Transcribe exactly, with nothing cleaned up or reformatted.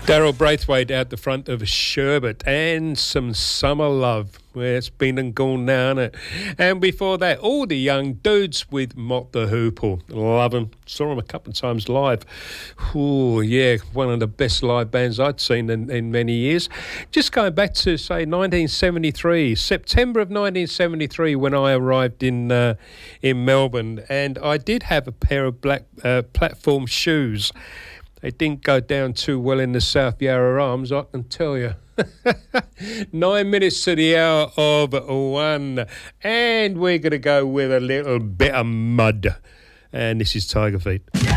Daryl Braithwaite out the front of Sherbet and some Summer Love, where it's been and gone now, isn't it? And before that, all the young dudes with Mott the Hoople. Love them. Saw them a couple of times live. Oh, yeah, one of the best live bands I'd seen in, in many years. Just going back to, say, nineteen seventy-three, September of nineteen seventy-three, when I arrived in uh, in Melbourne, and I did have a pair of black uh, platform shoes. They didn't go down too well in the South Yarra Arms, I can tell you. Nine minutes to the hour of one. And we're going to go with a little bit of mud. And this is Tiger Feet.